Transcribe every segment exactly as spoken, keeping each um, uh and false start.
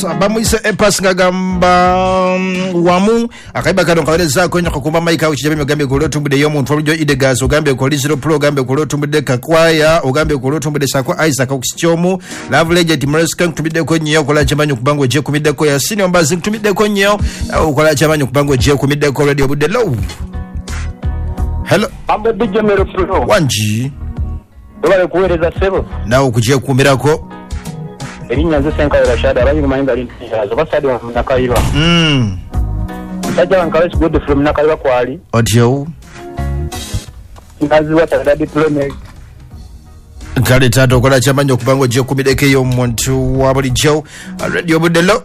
bamuise epas ngagamba wamu akaiba kano kaweleza kwenye kukumba maika uchijabe mgambe kulotumbude yomuntu walujo idegas ugambe koliziro pro ugambe kulotumbude kakwaya ugambe kulotumbude sakwa Isaac okusichomu Love Legend Mreska kutumide kwenye ukola chamanyo kubango je kumide ko yasini ombazi kutumide kwenye ukola chamanyo kubango je kumide ko radio bude low. Hello ambe bijemero pro wanji dole kuwereza sebo na ukuje kumirako erinya nze senka Rashada abayi kumayinga lintiyazo basadi wa Nakaiba mm sajja wankawesi good from Nakaiba kwali audio ngazi wata diplomat kale tato kola chamanyo kubango je kumideke yo muntu wabuli jo radio budelo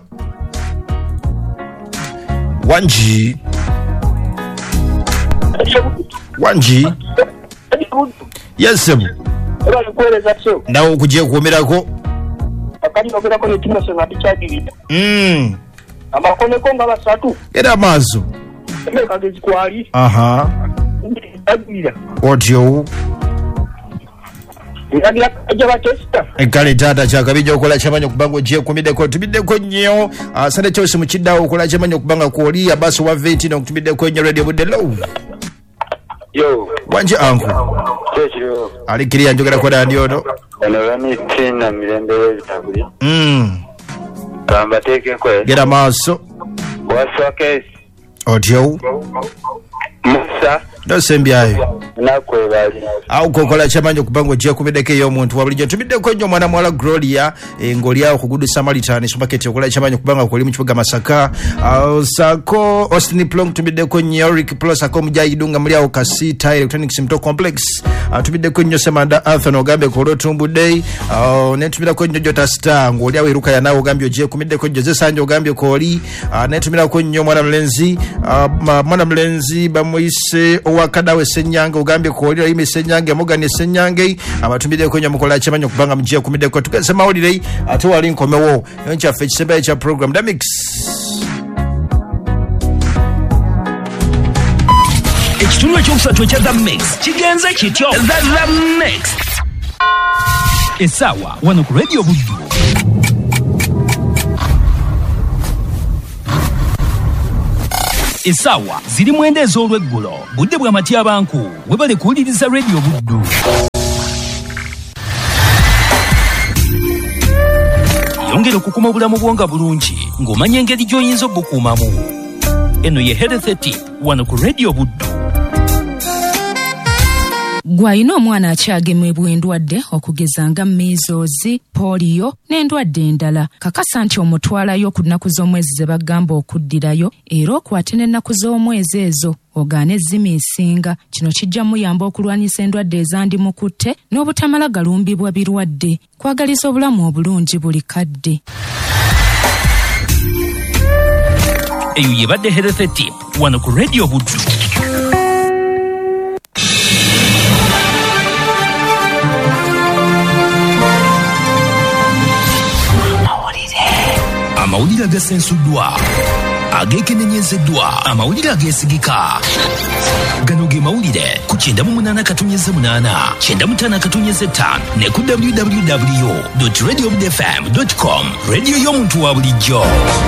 wanji wanji yes sir dole kuwereza sebo na ukuje kumirako akani okera ko netima so ngati chagirita mm amakone ko ngaba satu era mazo eme kagezi kwali aha agirira audio ngagira ajaba testa ekale tata chakabijo okola chamanyo kubango je kumide ko tubide ko nyo asante chose muchidawo okola chamanyo kubanga ko oli abaso wa veti no tubide ko nyo radio budelo yo wanje angu checho ali kiri anjogera ko dandi ono Elani tina mirembe bitabuli. Mm. Kamba teke kwe. Gera maso. Waswa case. Audio. Musa. Do sembyayo. Nakwe bali. Au kokola chamanyo kubango je kumideke yo muntu wabulije tubide ko nyo mwana mwala Gloria engoli awo kugudu Samaritan supermarket okola chamanyo kubanga ko limu kibuga Masaka. Au sako Austin Plong tubide ko nyo Rick Plus ako mujayidunga muri awo Kasita Electronics Mto Complex. Tubide ko nyo Semanda Anthony ogambe ko Rotumbu Day. Au ne tubide ko nyo Jota Star ngoli awo iruka ya nawo ogambe je kumide ko Jose Sanjo ogambe ko oli. Ne tubide ko nyo mwana mlenzi mwana mlenzi bamuise wakadawe senyanga ugambe ko oli ime senyange mugane senyange abatumbide ko nyamukola chamanyo kubanga mjia kumide ko tukasema holiday ate wali nkomewo ncha fechsebe cha program da mix ekitundu ekyokusatu kya The Mix kigenze kityo The Mix esawa wano ku radio buddu esawa ziri mwende ez'olweggulo budde bwa matya banku webale kuwuliriza radio buddu yongera okukuma obulamu bwonga bulungi ng'omanya engeri gy'oyinza obukuumamu eno ye health tip wano ku radio buddu gwayina omwana akyagemebwa endwadde okugeza nga measles, polio n'endwadde endala kakasa nti omutwalayo ku nnaku z'omwezi ze bagamba okuddirayo era okwate n'ennaku z'omwezi ezo ogaane ezzima esinga kino kijja muyamba okulwanyisa endwadde ezandimukutte n'obutamala galumbibwa birwadde kwagaliza obulamu obulungi buli kadde eyo yebadde health tip wano ku radio buddu amawulire agasensuddwa agekenenyezeddwa amawulire agesigika gano ge mawulire ku kyenda mu munaana katonyeze munaana kyenda mu ttaano katonyeze ttaano ne ku w w w dot radio buddu f m dot com radio y'omuntu wa bulijjo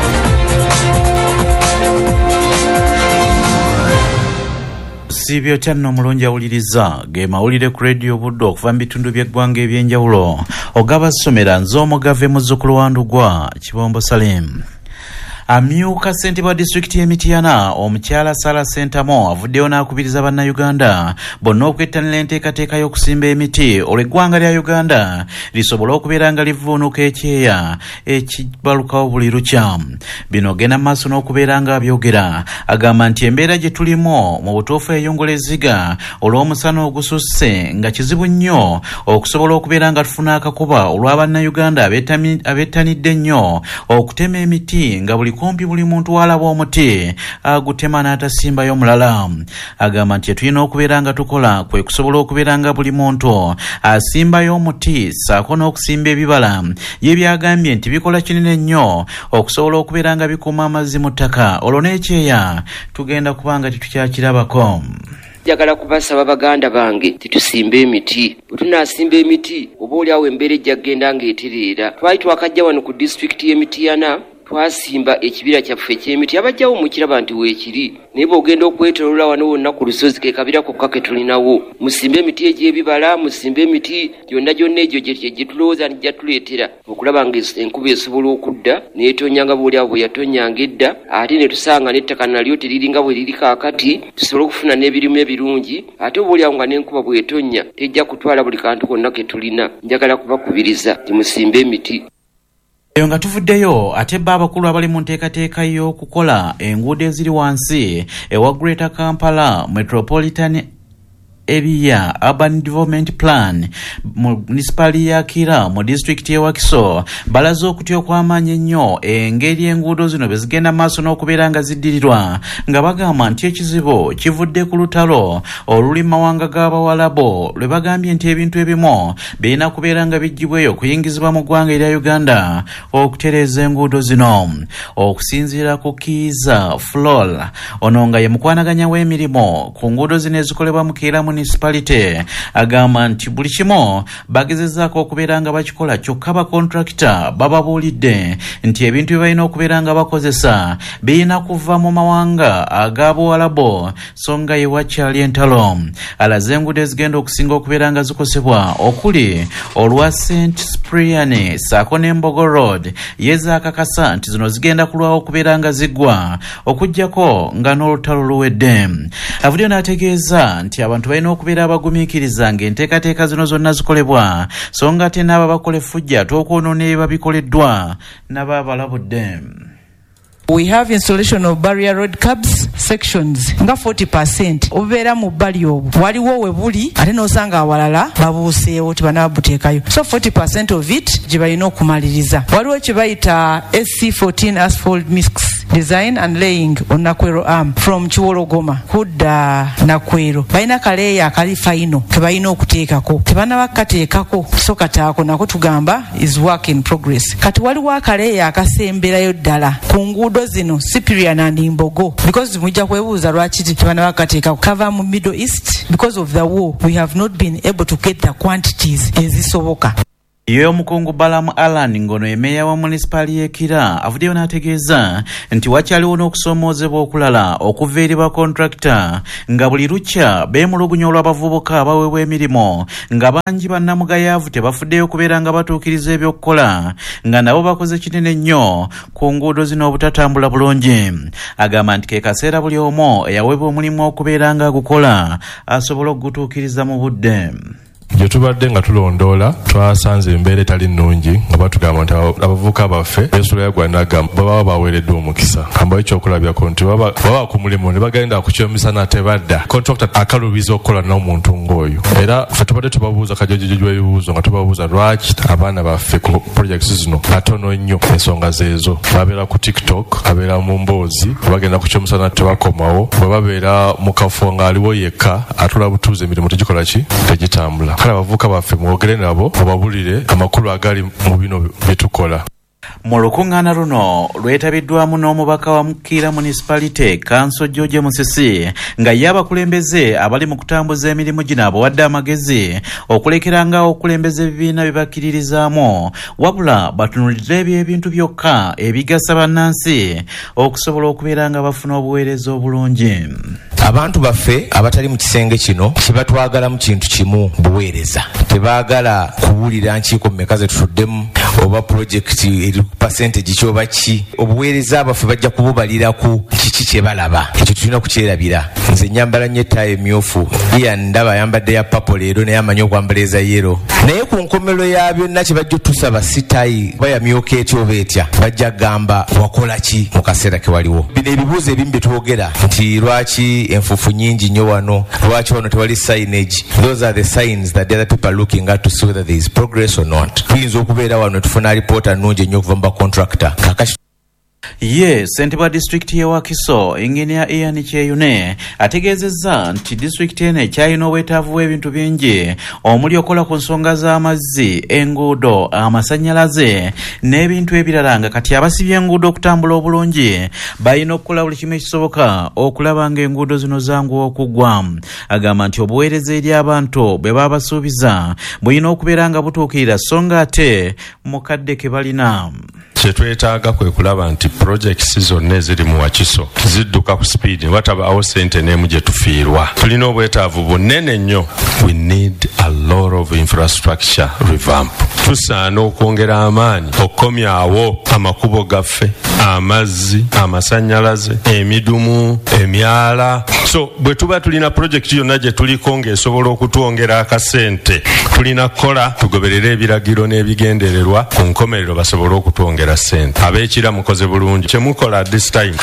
sibyo tyanno mulungi awuliriza ge mawulire ku radio buddu okuva mu bitundu by'eggwanga eby'enjawulo ogabasomera nze omugave muzzukulu wa Ndugwa Kibombo Salim. Amyuka ssentebe wa disitulikiti y'Emityana omukyala Sara Sentamo avuddeyo n'akubiriza bannayuganda bonna okwettanira enteekateeka y'okusimba emiti olw'eggwanga lya Uganda lisobole okubeera nga livvuunuka ekyeya ekibalukawo buli lukya. Bino genda maaso n'okubeera nga abyogera agamba nti embeera gye tulimu mu butuufu eyongula ezziga olw'omusana ogususse nga kizibu nnyo okusobola okubeera nga tufuna akakuba olw'abannayuganda abettanidde nnyo okutema emiti nga buli kumpi buli muntu walaba omuti agutema n'atasimbayo mulala. Agamba nti tulina okubeera nga tukola kwe kusobola okubeera nga buli muntu asimbayo omuti saako n'okusimba ebibala ye byagambye nti bikola kinene nnyo okusobola okubeera nga bikuuma amazzi mu ttaka olwo n'ekyeya tugenda kubanga tetukyakirabako. njagala kubasaba baganda bange titusimbe emiti tunasimba emiti oba oli awo embeera ejja kgenda ng'etereera twali twakajja wano ku disitulikiti y'Emityana twasimba ekibira kyaffe eky'emiti abajjawo mukiraba nti weekiri naye bw'ogenda okwetoloola wano wonna ku lusozi ke kabira kokka ke tulinawo musimbe emiti egy'ebibala musimbe emiti gyonna gyonna egyo gye tulowooza nijja tuleetera okulaba nga enkuba esobola okudda neetonnya nga bw'oliawo bwe yatonnyanga edda ate ne tusanga n'ettaka nalyo teriringa bwe liri kaakati tusobole okufuna n'ebirimu ebirungi ate obaoliawo nga n'enkuba bw'etonnya tejja kutwala buli kantu konna ke tulina njagala kubakubiriza timusimbe emiti. Eyo nga tuvuddeyo ate bba abakulu abali mu nteekateeka y'okukola enguudo eziri wansi ewa Greater Kampala Metropolitan Area Urban Development Plan municipali ya Kira mu district ya Wakiso balaze okutya okw'amaanyi ennyo engeri enguudo zino bwe zigenda maaso n'okubeera nga ziddirirwa nga bagamba nti ekizibu kivudde ku lutalo oluli mu mawanga g'abawalabo lwe bagambye nti ebintu ebimu birina kubeera nga bijjibweyo okuyingizibwa mu ggwanga erya Uganda okutereeza enguudo zino. Okusinziira ku Kiiza Flora ono nga ye mukwanaganya w'emirimu ku nguudo zino ezikolebwa mu Kira municipality agamba nti buli kimu bagezezzaako okubeera nga bakikola kyokka bakontrakita bababuulidde nti ebintu bye balina okubeera nga bakozesa birina kuva mu mawanga ag'abuwalabo so nga ye wakyali entalo. Alaze enguudo ezigenda okusinga okubeera nga zikosebwa okuli olwa Saint Cyprian saako n'Embogo Road yezaakakasa nti zino zigenda kulwawo okubeera nga ziggwa okuggyako nga n'olutalo luwedde. Avuddeyo n'ategeeza nti abantu balina okubeera abagumiikiriza ng'enteekateeka zino zonna zikolebwa so nga ate n'abo bakola effujja twokwonoona ebyo babikoleddwa nabo abalabudde. We have installation of barrier road curbs sections nga forty percent obubeera mu bbali obwo waliwo we buli ate n'osanga awalala babuuseewo tibanabuteekayo so forty percent of it gye balina okumaliriza. Waliwo kye bayita S C fourteen asphalt mix design and laying on Nakwero arm from Chiwologoma kudda Nakwero balina kaleeya akali final ke balina okuteekako tebanabakateekako so kataako nako tugamba is work in progress. Kati waliwo akaleeya akasemberayo ddala ku nguudo zino Cyprian and Imbogo because mujja kwebuuza lwaki tebanabakateeka cover mu Middle East because of the war we have not been able to get the quantities ezisoboka. Ye omukungu Balamu Alan ngono emeya wa municipali y'e Kira avuddeyo n'ategeeza nti wakyaliwo n'okusoomoozebwa okulala okuva eri bakontrakita nga buli lukya beemulugunya olw'abavubuka abaweebwa emirimu nga bangi bannamugayaavu tebafuddeyo okubeera nga batuukiriza ebyokukola nga nabo bakoze kinene nnyo ku nguudo zino obutatambula bulungi. Agamba nti ke kaseera buli omu eyaweebwa omulimu okubeera nga agukola asobola okugutuukiriza mu budde. Gye tubadde nga tulondoola twasanze embeera etali nnungi nga batugamba nti abavubuka baffe Yesu yagwanagamba baba baweereddwa omukisa kamba ekyokulabirako nti baba ku mulimu ne bagenda kukyomisa tebadda contractor akalubiza okukola n'omuntu ng'oyo era ffe tubadde tubabuuza kajojojo ebibuuzo nga tubabuuza lwaki abaana baffe ku projects zino atono nnyo. Ensonga zeezo babeera ku TikTok babeera mu mboozi bagenda kukyomisa tebakomawo bwe babeera mu kafo ng'aliwo yekka atula butuuzi emirimu tegikola ki tegitambula. Kale abavubuka baffe mwogere nabo obabulire amakulu agali mu bino bye tukola. Mu lukuŋŋaana luno lwetabiddwamu n'omubaka wa Kira municipality Kanso George Musisi nga ye abakulembeze abali mu kutambuza emirimu gino abawadde amagezi okulekeranga okulembeza ebibiina bye bakkiririzaamu wabula batunulire ebyo ebintu byokka ebigasa bannansi okusobola okubeera nga bafuna obuweereza obulungi. Abantu baffe abatali mu kisenge kino kibatwagala mu kintu kimu buweereza. Tebaagala kuwulira nkiiko mmeka ze tutuddemu oba projekiti eri percentage kyoba ki. Obuweereza baffe bajja kububalira ku kiki kye balaba. Ekyo tulina kukyerabira. Nze nyambala nnyo ettaayi emmyufu iya ndaba ayambadde ya papo leero naye amanyi okwambala eza yero. Naye ku nkomerero ya byonna kye bajja otusaba si ttaayi bayamyuka etya oba etya bajja gamba wakola ki mu kaseera ke waliwo. Bino ebibuuzo ebimu bye twogera nti lwaki enfufu nyingi nnyo wano lwaki wano tewali signage. Those are the signs that the other people are looking at to see whether there is progress or not. Tuyinza okubeera wano tufuna alipoota nnungi ennyo okuva mu bacontractor kakati. Ye ssentebe district ye Wakiso Engineer Ian Kyeyune ategeezezza nti district eno ekyalina obwetaavu bw'ebintu bingi omuli okola ku nsonga z'amazzi, enguudo, amasannyalaze n'ebintu ebirala nga kati abasibye enguudo okutambula obulungi balina okukola buli kimu ekisoboka okulaba nga enguudo zino zanguwa okuggwa. Agamba nti obuweereza eri abantu bwe baba basuubiza bulina okubeera nga butuukirira so nga ate mu kadde ke balina. kyetwetaaga kwe kulaba nti projects zonna eziri mu Wakiso zidduka ku speed ne watabaawo ssente n'emu gye tufiirwa. Tulina obwetaavu bunene nnyo. We need a lot of infrastructure revamp. Tusaana okwongera amaanyi okukomyawo amakubo gaffe, amazzi, amasannyalaze, emidumu, emyala. So bwe tuba tulina project yonna gye tuliko ng'esobola okutwongera akasente, tulina kukola tugoberere ebiragiro n'ebigendererwa ku nkomerero basobole okutwongera ssente. Abeekira mukoze bulungi. Kye mukola at this time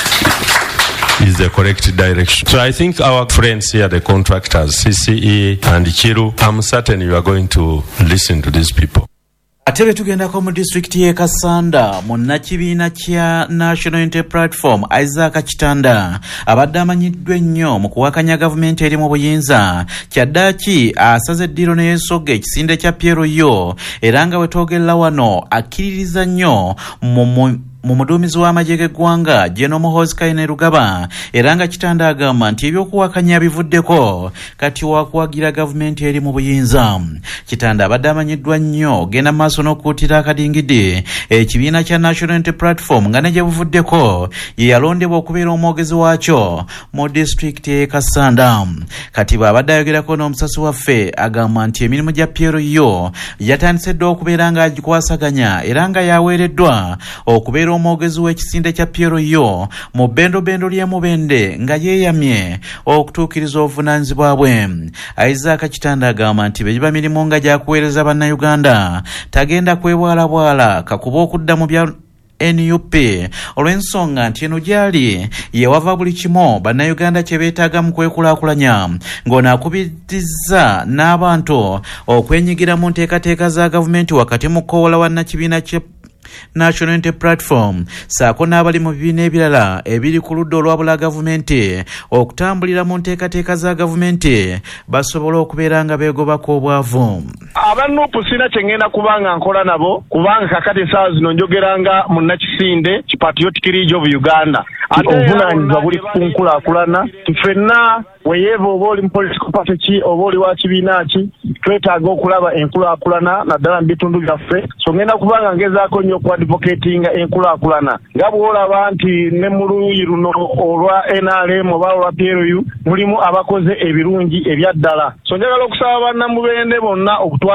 is the correct direction. So I think our friends here, the contractors, C C E and Chiru, I'm certain you are going to listen to these people. Ate betugendako mu district y'e Kasanda munnakibiina kya National Unity Platform Isaac Kitanda abadde amanyiddwa ennyo mu kuwakanya gavumenti eri mu buyinza kyaddaaki asaze eddiro ne yeesogga ekisinde kya Piero yo era nga wetwogerera wano akkiririza nnyo mu mu muduumizi w'amagye g'eggwanga General Muhoozi Kainerugaba era nga Kitanda agamba nti ebyokuwakanya bivuddeko kati wakuwagira gavumenti eri mu buyinza. Kitanda abadde amanyiddwa nnyo genda maaso n'okuutira akadingidi ekibiina kya National Unity Platform nga ne gye buvuddeko ye yalondebwa okubeera omwogezi waakyo mu disitulikiti y'e Kasanda. Kati bw'abadde ayogerako n'omusasi waffe agamba nti emirimu gya Piero yo yatandise dda okubeera nga agikwasaganya era nga yaweereddwa okubeera omwogezi w'ekisinde kya Piero yo mu bendo bendo lya Mubende nga yeeyamye okutuukiriza obuvunaanyizibwa bwe. Isaac Kitanda agamba nti begiba mirimu nga gyakuweereza bannayuganda tagenda kwebwalabwala kakuba okudda mu bya N U P olw'ensonga nti eno gyali yewava buli kimu bannayuganda kye beetaaga mu kwekulaakulanya ng'onaakubiriza n'abantu okwenyigira mu nteekateeka za gavumenti wakati mu kkoola wa nnakibiina kye National Unity Platform saako n'abali mu bibiina ebirala ebiri ku ludda olwa bula gavumenti okutambulira mu nteekateeka za gavumenti basobole okubeera nga beegobako obwavu. Abanupu sina kyengenda kubanga nkola nabo kubanga kakati essaawa zino njogeranga mu Nakisinde ki Patriotic League of Uganda. Ate obuvunaanyizibwa buli ku nkulaakulana ffenna weyeeva oba oli mu political party ki oba oli wa kibiina ki twetaaga okulaba enkulaakulana naddala mu bitundu byaffe. So ngenda kubanga ngezaako nnyo okuadvocatinga enkulaakulana nga bw'olaba nti ne mu luuyi luno olwa N R M oba olwa P L U mulimu abakoze ebirungi ebya ddala. So njagala okusaba bannamubende bonna okutwala